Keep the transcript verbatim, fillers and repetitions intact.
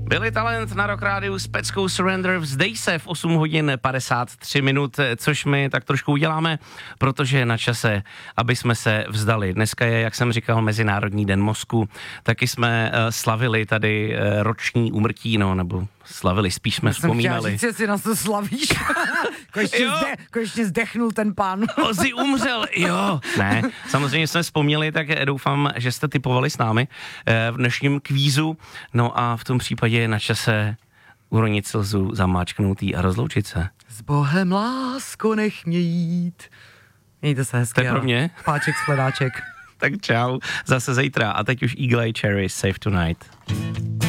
Billy Talent na Rock Rádiu s peckou Surrender, vzdej se v osm hodin padesát tři minut, což my tak trošku uděláme, protože je na čase, aby jsme se vzdali. Dneska je, jak jsem říkal, Mezinárodní den mozku, taky jsme uh, slavili tady uh, roční úmrtí, no, nebo slavili, spíš jsme vzpomínali. Jsem chtěla říct, jestli nás to slavíš. konečně, zde, konečně zdechnul ten pán. Ozzy umřel, jo. Ne, samozřejmě jsme vzpomněli, tak doufám, že jste typovali s námi v dnešním kvízu. No a v tom případě je na čase uronit slzu, zamáčknoutý a rozloučit se. S Bohem, lásko, nech mě jít. Mějte se hezky. To je pro mě. Páček, shledáček. Tak čau, zase zítra. A teď už Eagle Eye Cherry, Save Tonight.